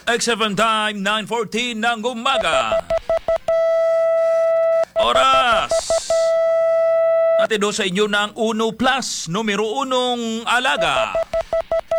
X7 time, 9:14 ng umaga. Oras! Atido sa inyo ng Uno Plus, numero 1 alaga.